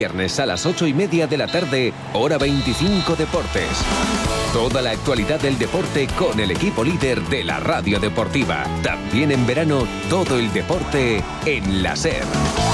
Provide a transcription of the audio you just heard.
Viernes a las 8:30 de la tarde, hora 25 Deportes. Toda la actualidad del deporte con el equipo líder de la radio deportiva. También en verano, todo el deporte en la SER.